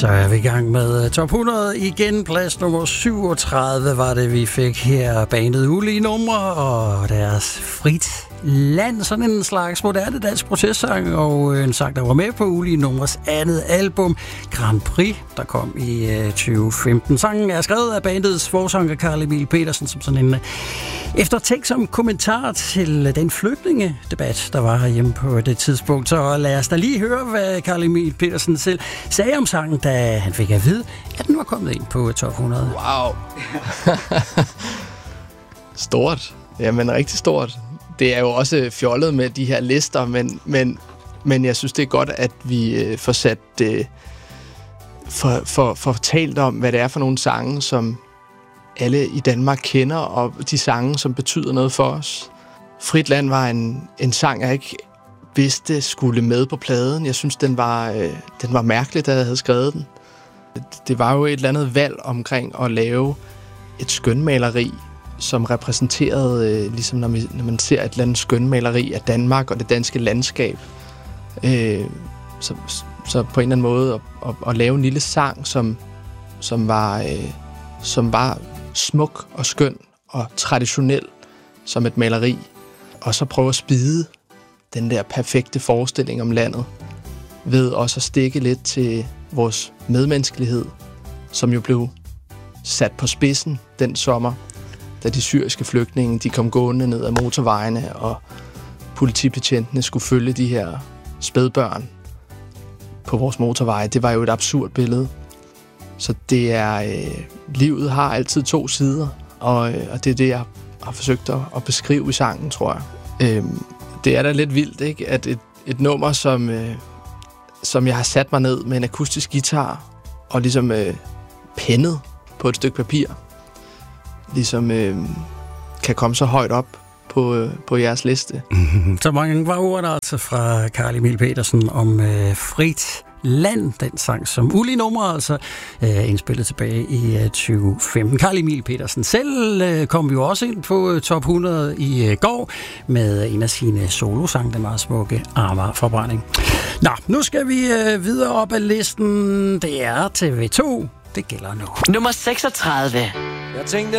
Så er vi i gang med Top 100 igen. Plads nummer 37 var det, vi fik her. Bandet Ulige Numre og deres Frit Land. Sådan en slags moderne dansk protestsang, og en sang, der var med på Ulige Numres andet album, Grand Prix, der kom i 2015. Sangen er skrevet af bandets forsanger Carl Emil Petersen som sådan en eftertænksom kommentar til den flygtningedebat, der var hjemme på det tidspunkt. Så lad os da lige høre, hvad Carl Emil Petersen selv sagde om sangen, da han fik at vide, at den var kommet ind på Top 100. Wow! Stort. Jamen, rigtig stort. Det er jo også fjollet med de her lister, men jeg synes, det er godt, at vi får sat for talt om, hvad det er for nogle sange, som alle i Danmark kender, og de sange, som betyder noget for os. Frit Land var en sang, jeg ikke vidste skulle med på pladen. Jeg synes, den var mærkelig, da jeg havde skrevet den. Det var jo et eller andet valg omkring at lave et skønmaleri, som repræsenterede, ligesom når man ser et eller andet skønmaleri af Danmark og det danske landskab. Så på en eller anden måde at lave en lille sang, som var smuk og skøn og traditionel som et maleri, og så prøve at spide den der perfekte forestilling om landet ved også at stikke lidt til vores medmenneskelighed, som jo blev sat på spidsen den sommer, da de syriske flygtninge, de kom gående ned ad motorvejene, og politibetjentene skulle følge de her spædbørn på vores motorveje. Det var jo et absurd billede. Så det er, livet har altid to sider, og det er det, jeg har forsøgt at beskrive i sangen, tror jeg. Det er da lidt vildt, ikke? At et nummer, som jeg har sat mig ned med en akustisk guitar, og ligesom pennet på et stykke papir, ligesom kan komme så højt op på jeres liste. Så mange var ord altså fra Carl Emil Petersen om Frit Land, den sang som Ulige Numre, altså indspillet tilbage i 2015. Carl Emil Petersen selv kom jo også ind på Top 100 i går med en af sine solosange, den meget smukke Amagerforbrænding. Nå, nu skal vi videre op ad listen. Det er TV2. Det gælder nu. Nummer 36. Jeg tænkte